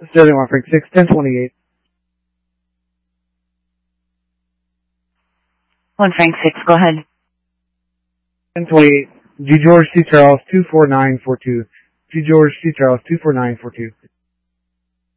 Sterling 1 Frank 6, 1028. 1 Frank 6, go ahead. 1028. G. George C. Charles 24942. G. George C. Charles 24942.